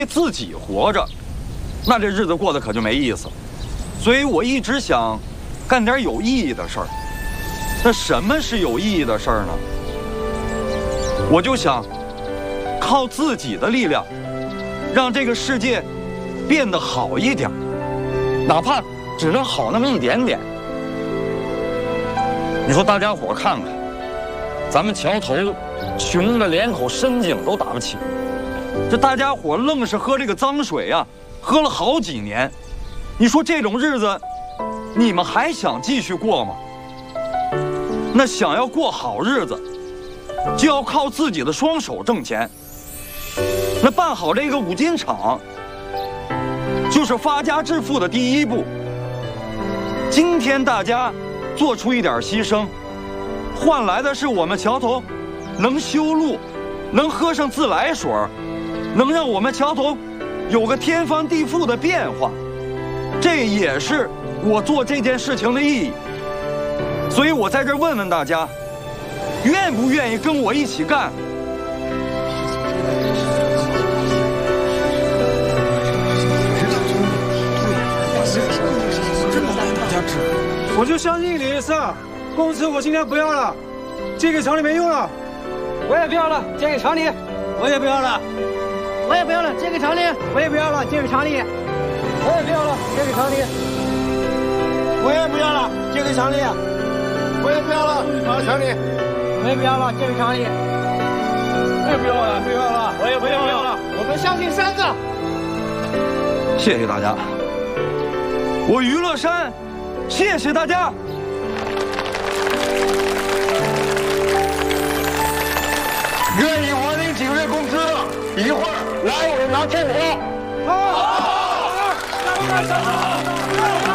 自己活着，那这日子过得可就没意思。所以我一直想干点有意义的事儿。那什么是有意义的事儿呢？我就想靠自己的力量，让这个世界变得好一点，哪怕只能好那么一点点。你说大家伙看看，咱们桥头穷的连口深井都打不起，这大家伙愣是喝这个脏水啊，喝了好几年。你说这种日子，你们还想继续过吗？那想要过好日子，就要靠自己的双手挣钱。那办好这个五金厂，就是发家致富的第一步。今天大家做出一点牺牲，换来的是我们桥头能修路，能喝上自来水，能让我们桥头有个天翻地覆的变化。这也是我做这件事情的意义。所以我在这问问大家，愿不愿意跟我一起干？ 我就相信李四，公司我今天不要了，借给厂里没用了。 我也不要了，借给厂里。 我也不要了， 我也不要了，借给厂里。 我也不要了，借给厂里。 我也不要了，借给厂里。 我也不要了，借给厂里。 我也不要了，厂里。 我也不要了，借给厂里。 我也不要了，不要了，我也不要了。 我们相信三个。 谢谢大家，我娱乐山，谢谢大家。 愿意还领几个月工资的，一会儿来我们拿签名。 好，好，好，